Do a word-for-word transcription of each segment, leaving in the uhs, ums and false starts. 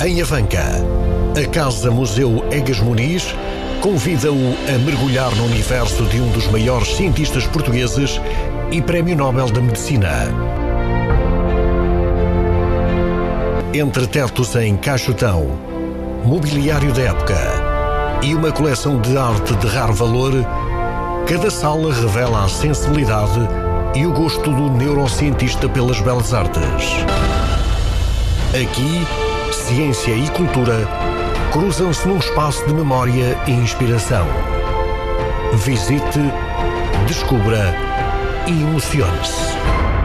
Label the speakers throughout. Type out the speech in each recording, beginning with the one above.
Speaker 1: Em Avanca, a Casa Museu Egas Muniz convida-o a mergulhar no universo de um dos maiores cientistas portugueses e Prémio Nobel da Medicina. Entre tetos em caixotão, mobiliário da época e uma coleção de arte de raro valor, cada sala revela a sensibilidade e o gosto do neurocientista pelas belas artes. Aqui, ciência e cultura cruzam-se num espaço de memória e inspiração. Visite, descubra e emocione-se.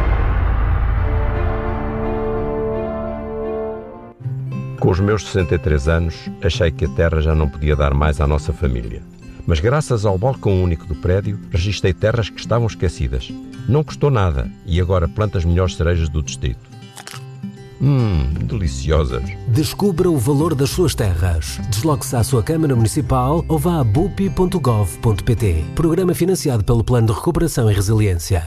Speaker 2: Com os meus sessenta e três anos, achei que a terra já não podia dar mais à nossa família. Mas graças ao balcão único do prédio, registrei terras que estavam esquecidas. Não custou nada e agora planto as melhores cerejas do distrito. Hum, deliciosas.
Speaker 3: Descubra o valor das suas terras. Desloque-se à sua Câmara Municipal ou vá a bupi ponto gov ponto pt. Programa financiado pelo Plano de Recuperação e Resiliência.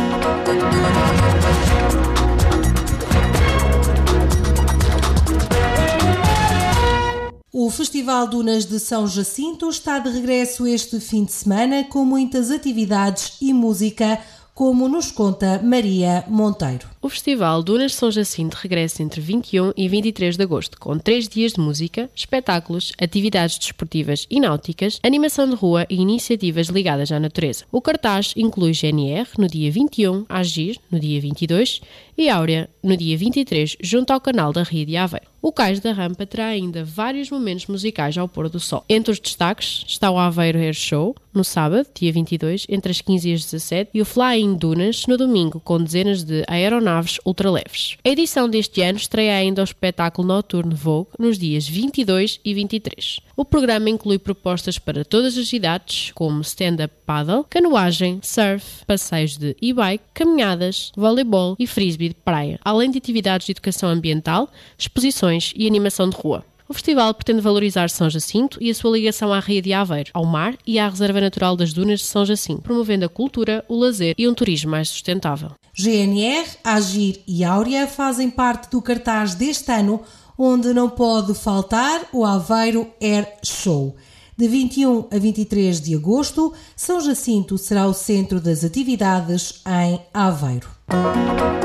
Speaker 4: O Festival Dunas de São Jacinto está de regresso este fim de semana com muitas atividades e música, como nos conta Maria Monteiro.
Speaker 5: O Festival Dunas de São Jacinto regressa entre vinte e um e vinte e três de agosto, com três dias de música, espetáculos, atividades desportivas e náuticas, animação de rua e iniciativas ligadas à natureza. O cartaz inclui G N R no dia vinte e um, Agir no dia vinte e dois e Áurea no dia vinte e três, junto ao canal da Ria de Aveiro. O Cais da Rampa terá ainda vários momentos musicais ao pôr do sol. Entre os destaques está o Aveiro Air Show, no sábado, dia vinte e dois, entre as quinze e as dezassete, e o Flying Dunas, no domingo, com dezenas de aeronaves ultraleves. A edição deste ano estreia ainda o espetáculo noturno Vogue, nos dias vinte e dois e vinte e três. O programa inclui propostas para todas as idades, como stand-up paddle, canoagem, surf, passeios de e-bike, caminhadas, voleibol e frisbee de praia, além de atividades de educação ambiental, exposições e animação de rua. O festival pretende valorizar São Jacinto e a sua ligação à Ria de Aveiro, ao mar e à Reserva Natural das Dunas de São Jacinto, promovendo a cultura, o lazer e um turismo mais sustentável.
Speaker 4: G N R, Agir e Áurea fazem parte do cartaz deste ano, onde não pode faltar o Aveiro Air Show. De vinte e um a vinte e três de agosto, São Jacinto será o centro das atividades em Aveiro.